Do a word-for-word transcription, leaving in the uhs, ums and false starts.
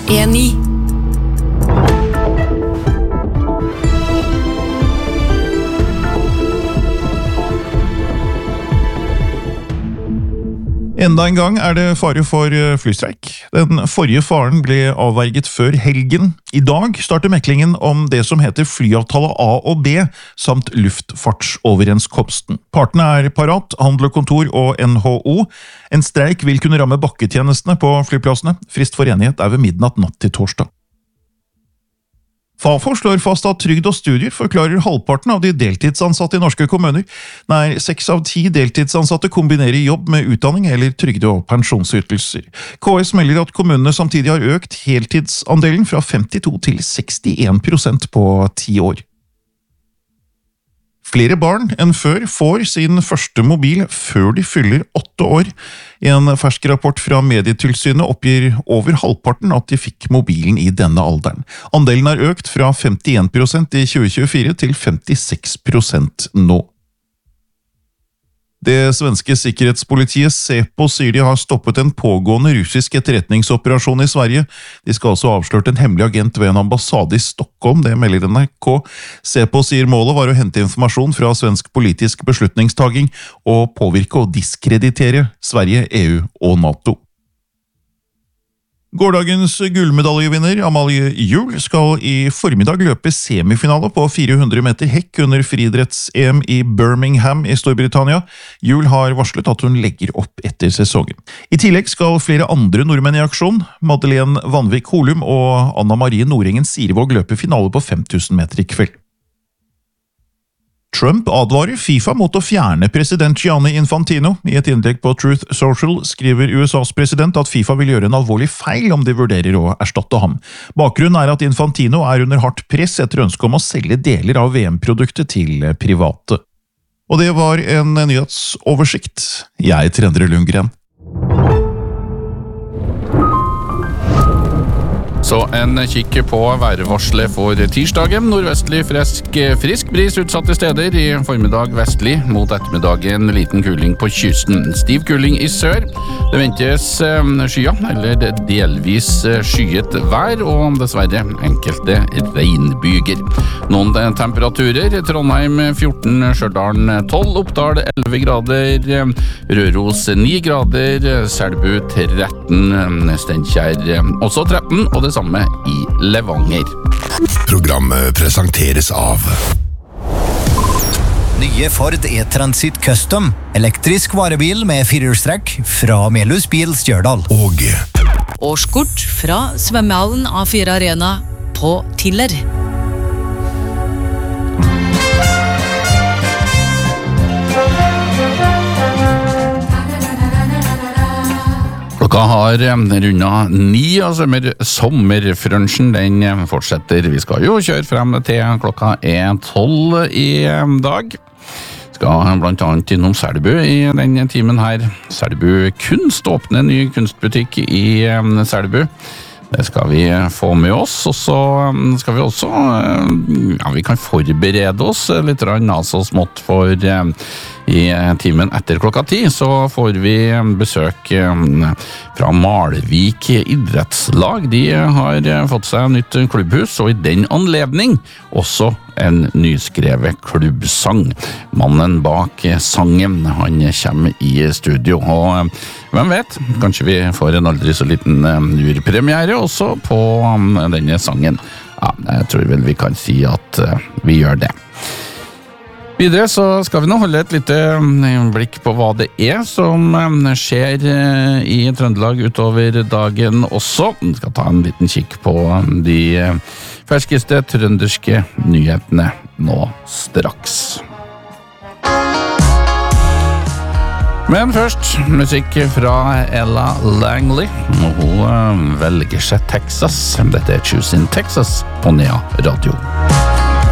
E ni. Enda en gang er det fare for flystreik. Den forrige faren ble avverget før helgen. I dag starter meklingen om det som heter flyavtale A og B, samt luftfartsoverenskomsten. Partene er Parat, Handel og Kontor og N H O. En streik vil kunne ramme bakketjenestene på flyplassene. Frist for enighet er ved midnatt natt til torsdag. Fafo slår fast at trygd og studier forklarer halvparten av de deltidsansatte i norske kommuner. Nær seks av ti deltidsansatte kombinerer jobb med utdanning eller trygde- og pensjonsytelser. K S melder at kommunene samtidig har økt heltidsandelen fra femtito til sekstien prosent på ti år. Flere barn enn før får sin første mobil før de fyller åtte år. I en fersk rapport fra Medietilsynet oppgir over halvparten at de fikk mobilen i denne alderen. Andelen har økt fra femtien prosent i tjue tjuefire til femtiseks prosent nå. Det svenske sikkerhetspolitiet SEPO sier de har stoppet en pågående russisk etterretningsoperasjon i Sverige. De skal også ha avslørt en hemmelig agent ved en ambassade i Stockholm, det melder N R K. SEPO sier målet var å hente informasjon fra svensk politisk beslutningstaging og påvirke og diskreditere Sverige, E U og NATO. Gårdagens gullmedaljevinner Amalie Juul skal i formiddag løpe semifinale på fire hundre meter hekk under friidretts-E M i Birmingham i Storbritannia. Juul har varslet at hun legger opp etter sesongen. I tillegg skal flere andre nordmenn i aksjon. Madeleine Vanvik Holum og Anna Marie Norengen Sirevåg løpe finale på fem tusen meter i kveld. Trump advarer FIFA mot å fjerne president Gianni Infantino. I et innlegg på Truth Social skriver U S A's president at FIFA vil gjøre en alvorlig feil om de vurderer å erstatte ham. Bakgrunnen er at Infantino er under hardt press etter ønske om å selge deler av V M-produktet til private. Og det var en nyhetsoversikt. Jeg heter Endre Lundgren. Så en kikk på værvarselet for tirsdagen. Nordvestlig frisk, frisk bris utsatte steder. I formiddag vestlig, mot ettermiddagen liten kuling på kysten. Stiv kuling i sør. Det ventes skya, eller delvis skyet vær, og dessverre enkelte regnbyger. Noen temperaturer. Trondheim fjorten, Stjørdalen tolv, Oppdal elleve grader, Røros ni grader, Selbu tretten, Steinkjer også tretten, og det samme i Levanger. Programmet presenteres av Nye Ford E-Transit Custom, elektrisk varebil med firehjulstrekk fra Melhus Bil Stjørdal. Og Årskort fra svømmehallen A fire Arena på Tiller. Klokka har rundet ni, og sommer, sommerfrunchen den fortsetter. Vi skal jo kjøre frem til klokka er tolv i dag. Skal blant annet innom Selbu i denne timen her. Selbu Kunst åpner en ny kunstbutikk i Selbu. Det skal vi få med oss, og så skal vi også, ja, vi kan forberede oss litt altså smått for i timen etter klokka ti, så får vi besøk fra Malvik idrettslag. De har fått seg nytt klubbhus, og i den anledning også en nyskrevet klubbsang. Mannen bak sangen, han kommer i studio, og hvem vet, kanskje vi får en aldri så liten urpremiere også på denne sangen. Ja, jeg tror vel vi kan si at vi gjør det. Videre så skal vi nå holde et lite blikk på hva det er som skjer i Trøndelag utover dagen også. Vi skal ta en liten kikk på de ferskeste trønderske nyhetene nå straks. Men først, musikk fra Ella Langley. Hun velger seg Texas. Dette er Choosing Texas på Nea Radio.